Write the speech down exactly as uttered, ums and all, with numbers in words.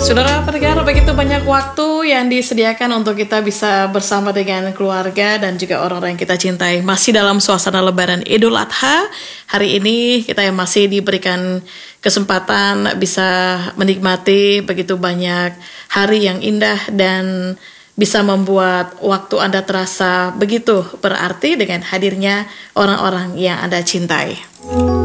Saudara pendengar, begitu banyak waktu yang disediakan untuk kita bisa bersama dengan keluarga dan juga orang-orang yang kita cintai. Masih dalam suasana Lebaran Idul Adha, hari ini kita yang masih diberikan kesempatan bisa menikmati begitu banyak hari yang indah dan bisa membuat waktu Anda terasa begitu berarti dengan hadirnya orang-orang yang Anda cintai.